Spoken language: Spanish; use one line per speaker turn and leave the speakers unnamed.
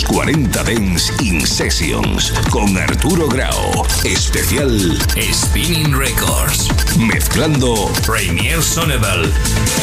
40 Dance in Sessions con Arturo Grau. Especial
Spinning Records.
Mezclando
Premier Sonneville.